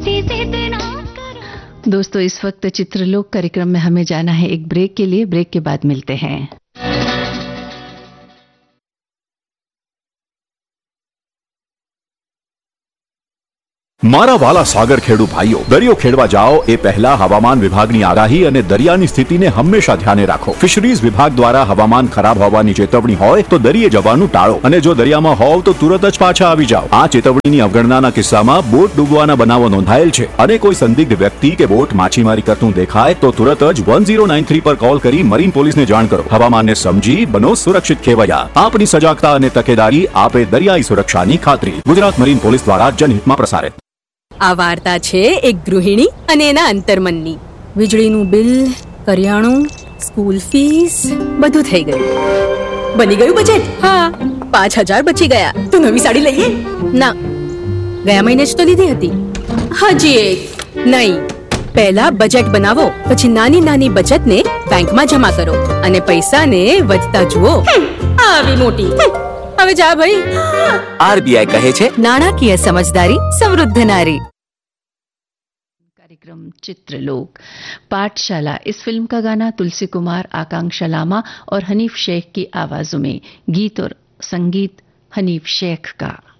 ऐसी जिद ना करो। दोस्तों, इस वक्त चित्रलोक कार्यक्रम में हमें जाना है एक ब्रेक के लिए। ब्रेक के बाद मिलते हैं। મારા વાલા સાગર ખેડુ ભાઈઓ, દરિયો ખેડવા જાઓ એ પહેલા હવામાન વિભાગની આગાહી અને દરિયાની સ્થિતિને હંમેશા ધ્યાને રાખો. ફિશરીઝ વિભાગ દ્વારા હવામાન ખરાબ હોવાની ચેતવણી હોય તો દરિયે જવાનું ટાળો અને જો દરિયામાં હોવ તો તુરત જ પાછા આવી જાઓ. આ ચેતવણીની અવગણનાના કિસ્સામાં બોટ ડૂબવાના બનાવો નોંધાયેલ છે અને કોઈ સંદિગ્ધ વ્યક્તિ કે બોટ માછીમારી કરતું દેખાય તો તુરત જ 1093 પર કોલ કરી મરીન પોલીસને જાણ કરો. હવામાનને સમજી બનો સુરક્ષિત ખેવૈયા. આપની સજાગતા અને તકેદારી આપે દરિયાઈ સુરક્ષાની ખાતરી. ગુજરાત મરીન પોલીસ દ્વારા જનહિતમાં પ્રસારિત. આ વાર્તા છે એક ગૃહિણી અને એના અંતર્મનની. વીજળીનું બિલ, કરિયાણું, સ્કૂલ ફીસ બધું થઈ ગયું. બની ગયું બજેટ? હા, 5000 બચી ગયા. તો નવી સાડી લઈએ? ના, ગયા મહિને જ તો લીધી હતી. હજી એક નહીં. પહેલા બજેટ બનાવો, પછી નાની નાની બચતને બેંકમાં જમા કરો અને પૈસાને વધતા જુઓ. આવી મોટી હવે જા ભાઈ. આરબીઆઈ કહે છે, નાણાકીય समझदारी समृद्ध नारी. कार्यक्रम चित्रलोक पाठशाला, इस फिल्म का गाना तुलसी कुमार, आकांक्षा लामा और हनीफ शेख की आवाजों में. गीत और संगीत हनीफ शेख का.